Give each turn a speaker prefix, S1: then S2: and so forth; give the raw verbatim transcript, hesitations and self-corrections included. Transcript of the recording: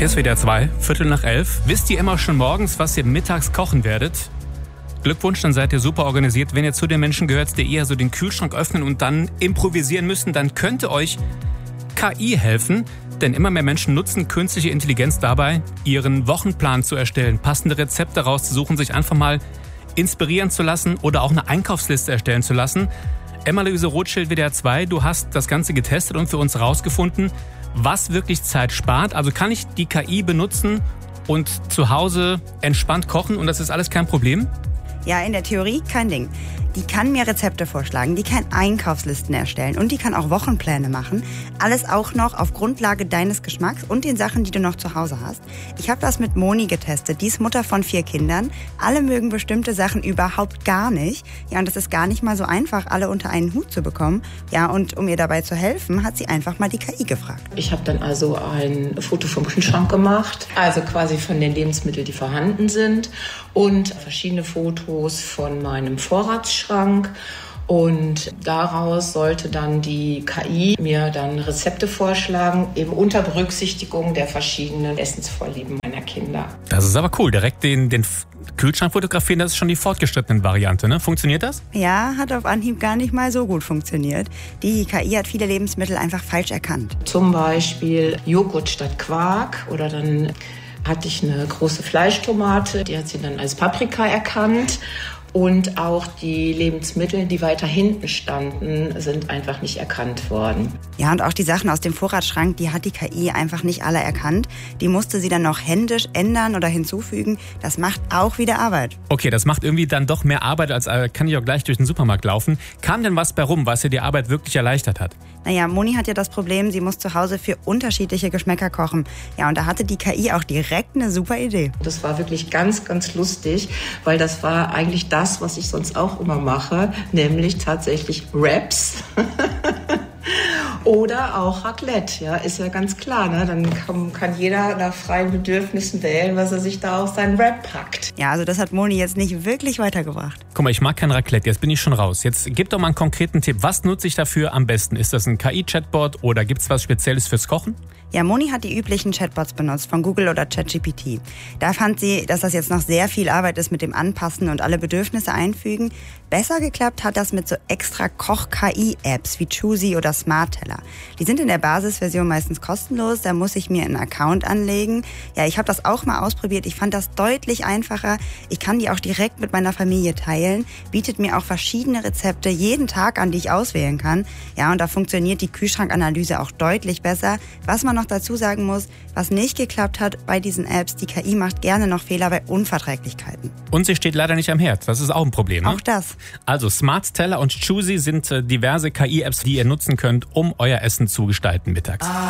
S1: Hier ist W D R zwei, Viertel nach elf. Wisst ihr immer schon morgens, was ihr mittags kochen werdet? Glückwunsch, dann seid ihr super organisiert. Wenn ihr zu den Menschen gehört, die eher so den Kühlschrank öffnen und dann improvisieren müssen, dann könnte euch K I helfen. Denn immer mehr Menschen nutzen künstliche Intelligenz dabei, ihren Wochenplan zu erstellen, passende Rezepte rauszusuchen, sich einfach mal inspirieren zu lassen oder auch eine Einkaufsliste erstellen zu lassen. Emma-Luise Rothschild, W D R zwei, du hast das Ganze getestet und für uns rausgefunden, was wirklich Zeit spart. Also kann ich die K I benutzen und zu Hause entspannt kochen und das ist alles kein Problem?
S2: Ja, in der Theorie kein Ding. Die kann mir Rezepte vorschlagen, die kann Einkaufslisten erstellen und die kann auch Wochenpläne machen. Alles auch noch auf Grundlage deines Geschmacks und den Sachen, die du noch zu Hause hast. Ich habe das mit Moni getestet. Die ist Mutter von vier Kindern. Alle mögen bestimmte Sachen überhaupt gar nicht. Ja, und es ist gar nicht mal so einfach, alle unter einen Hut zu bekommen. Ja, und um ihr dabei zu helfen, hat sie einfach mal die K I gefragt.
S3: Ich habe dann also ein Foto vom Kühlschrank gemacht, also quasi von den Lebensmitteln, die vorhanden sind und verschiedene Fotos von meinem Vorratsschrank. Und daraus sollte dann die K I mir dann Rezepte vorschlagen, eben unter Berücksichtigung der verschiedenen Essensvorlieben meiner Kinder.
S1: Das ist aber cool. Direkt den, den Kühlschrank fotografieren, das ist schon die fortgeschrittene Variante, ne? Funktioniert das?
S2: Ja, hat auf Anhieb gar nicht mal so gut funktioniert. Die K I hat viele Lebensmittel einfach falsch erkannt.
S3: Zum Beispiel Joghurt statt Quark oder dann hatte ich eine große Fleischtomate, die hat sie dann als Paprika erkannt. Und auch die Lebensmittel, die weiter hinten standen, sind einfach nicht erkannt worden.
S2: Ja, und auch die Sachen aus dem Vorratsschrank, die hat die K I einfach nicht alle erkannt. Die musste sie dann noch händisch ändern oder hinzufügen. Das macht auch wieder Arbeit.
S1: Okay, das macht irgendwie dann doch mehr Arbeit, als äh, kann ich auch gleich durch den Supermarkt laufen. Kam denn was bei rum, was dir die Arbeit wirklich erleichtert hat?
S2: Naja, Moni hat ja das Problem, sie muss zu Hause für unterschiedliche Geschmäcker kochen. Ja, und da hatte die K I auch direkt eine super Idee.
S3: Das war wirklich ganz, ganz lustig, weil das war eigentlich das, was ich sonst auch immer mache, nämlich tatsächlich Wraps. Oder auch Raclette, ja, ist ja ganz klar, ne? Dann kann, kann jeder nach freien Bedürfnissen wählen, was er sich da auf seinen Wrap packt.
S2: Ja, also das hat Moni jetzt nicht wirklich weitergebracht.
S1: Guck mal, ich mag kein Raclette, jetzt bin ich schon raus. Jetzt gib doch mal einen konkreten Tipp. Was nutze ich dafür am besten? Ist das ein K I-Chatbot oder gibt's was Spezielles fürs Kochen?
S2: Ja, Moni hat die üblichen Chatbots benutzt, von Google oder ChatGPT. Da fand sie, dass das jetzt noch sehr viel Arbeit ist mit dem Anpassen und alle Bedürfnisse einfügen. Besser geklappt hat das mit so extra Koch-K I-Apps wie Choosy oder SmartTeller. Die sind in der Basisversion meistens kostenlos, da muss ich mir einen Account anlegen. Ja, ich habe das auch mal ausprobiert, ich fand das deutlich einfacher. Ich kann die auch direkt mit meiner Familie teilen, bietet mir auch verschiedene Rezepte jeden Tag an, die ich auswählen kann. Ja, und da funktioniert die Kühlschrankanalyse auch deutlich besser. Was man noch dazu sagen muss, was nicht geklappt hat bei diesen Apps, die K I macht gerne noch Fehler bei Unverträglichkeiten.
S1: Und sie steht leider nicht am Herd, das ist auch ein Problem, ne?
S2: Auch das.
S1: Also SmartTeller und Choosy sind diverse K I-Apps, die ihr nutzen könnt, um euer Essen zu gestalten mittags.